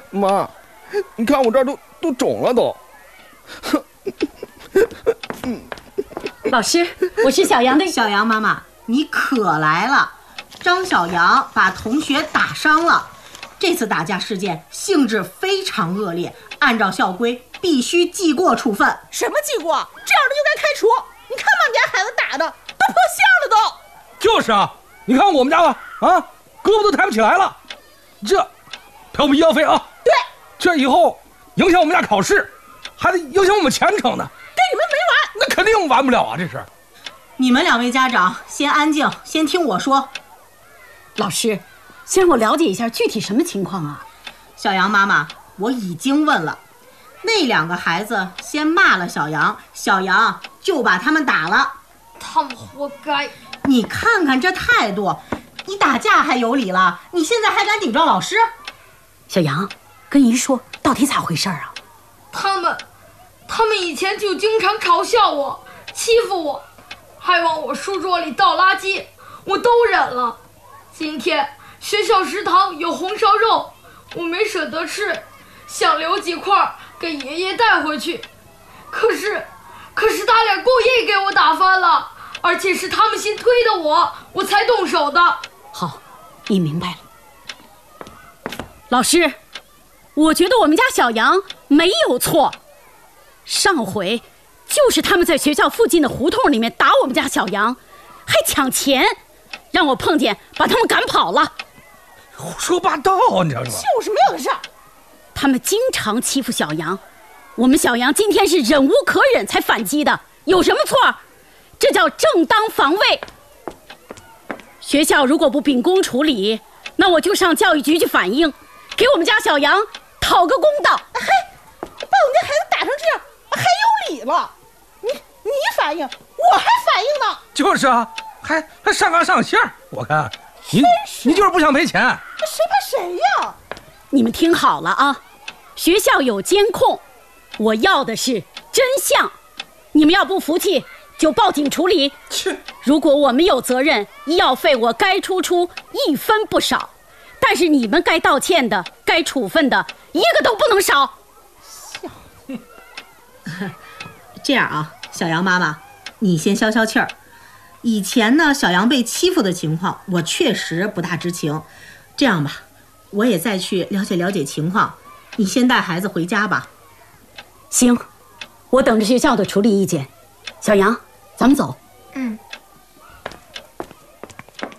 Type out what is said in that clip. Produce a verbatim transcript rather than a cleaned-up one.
妈，你看我这儿都都肿了都。 老师，我是小杨的。 小杨妈妈，你可来了。张小杨把同学打伤了，这次打架事件性质非常恶劣，按照校规必须记过处分。 什么记过？这样的就该开除。你看把你家孩子打的都破相了都。 就是啊，你看我们家吧，啊，胳膊都抬不起来了，这赔我们医药费啊。 对， 这以后影响我们家考试，还得影响我们前程呢。 跟你们没完。 那肯定完不了啊，这是。 你们两位家长先安静，先听我说。 老师，先让我了解一下具体什么情况啊？ 小杨妈妈，我已经问了，那两个孩子先骂了小杨，小杨就把他们打了。 他们活该。 你看看这态度，你打架还有理了，你现在还敢顶撞老师？ 小杨，跟姨说到底咋回事啊？ 他们他们以前就经常嘲笑我，欺负我，还往我书桌里倒垃圾，我都忍了。今天学校食堂有红烧肉，我没舍得吃，想留几块给爷爷带回去。可是可是他俩故意给我打翻了，而且是他们先推的我，我才动手的。 好，姨明白了。老师，我觉得我们家小杨没有错，上回就是他们在学校附近的胡同里面打我们家小杨，还抢钱，让我碰见把他们赶跑了。 胡说八道，你知道吗？ 就是没有的事儿。 他们经常欺负小杨，我们小杨今天是忍无可忍才反击的，有什么错？这叫正当防卫。学校如果不秉公处理，那我就上教育局去反映，给我们家小杨讨个公道。 嘿，把我们家孩子打成这样，还有理了？你你反应，我还反应呢。 就是啊，还还上纲上线，我看你你就是不想赔钱。 这谁怕谁呀？ 你们听好了啊，学校有监控，我要的是真相。你们要不服气，就报警处理。如果我们有责任，医药费我该出出一分不少，但是你们该道歉的、该处分的，一个都不能少。 这样啊，小杨妈妈，你先消消气儿。以前呢，小杨被欺负的情况，我确实不大知情。这样吧，我也再去了解了解情况。你先带孩子回家吧。 行，我等着学校的处理意见。小杨，咱们走。